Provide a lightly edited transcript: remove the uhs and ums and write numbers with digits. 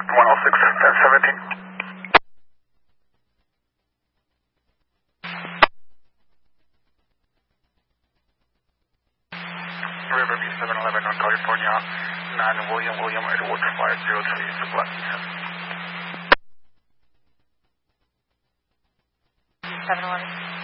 106, 1017. Riverview 711 on California, 9 William Edward 503, supply 711.